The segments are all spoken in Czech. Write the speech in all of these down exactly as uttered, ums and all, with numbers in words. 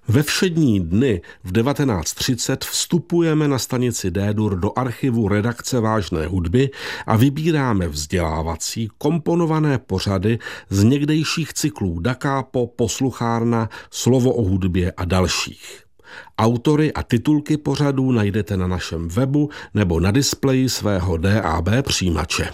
Ve všední dny v devatenáct třicet vstupujeme na stanici D-dur do archivu redakce Vážné hudby a vybíráme vzdělávací komponované pořady z někdejších cyklů Da Capo, Posluchárna, Slovo o hudbě a dalších. Autory a titulky pořadů najdete na našem webu nebo na displeji svého D A B přijímače.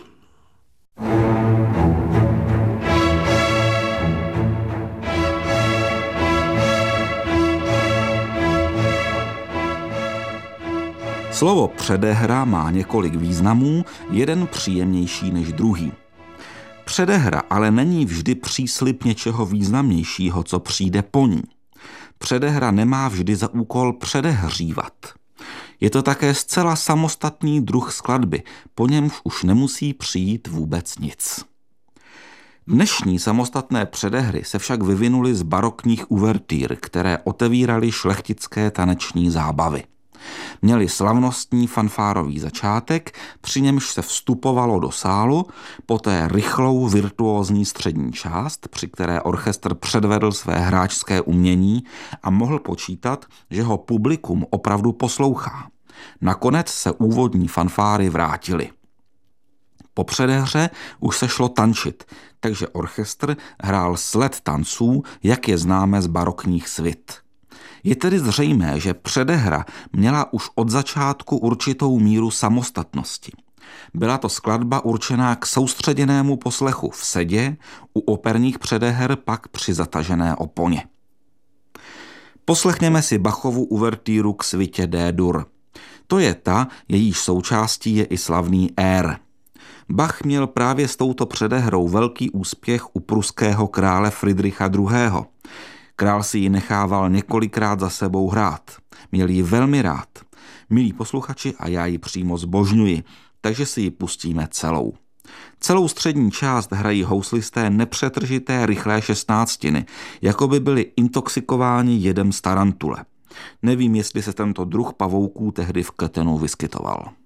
Slovo předehra má několik významů, jeden příjemnější než druhý. Předehra ale není vždy příslib něčeho významnějšího, co přijde po ní. Předehra nemá vždy za úkol předehřívat. Je to také zcela samostatný druh skladby, po němž už nemusí přijít vůbec nic. Dnešní samostatné předehry se však vyvinuly z barokních uvertýr, které otevíraly šlechtické taneční zábavy. Měli slavnostní fanfárový začátek, při němž se vstupovalo do sálu, poté rychlou virtuózní střední část, při které orchestr předvedl své hráčské umění a mohl počítat, že ho publikum opravdu poslouchá. Nakonec se úvodní fanfáry vrátily. Po předehře už se šlo tančit, takže orchestr hrál sled tanců, jak je známe z barokních svit. Je tedy zřejmé, že předehra měla už od začátku určitou míru samostatnosti. Byla to skladba určená k soustředěnému poslechu v sedě, u operních předeher pak při zatažené oponě. Poslechněme si Bachovu uvertýru k svitě D-dur. To je ta, jejíž součástí je i slavný ér. Bach měl právě s touto předehrou velký úspěch u pruského krále Fridricha druhého. Král si ji nechával několikrát za sebou hrát. Měl ji velmi rád. Milí posluchači, a já ji přímo zbožňuji, takže si ji pustíme celou. Celou střední část hrají houslisté nepřetržité rychlé šestnáctiny, jako by byli intoxikováni jedem z tarantule. Nevím, jestli se tento druh pavouků tehdy v Kletenu vyskytoval.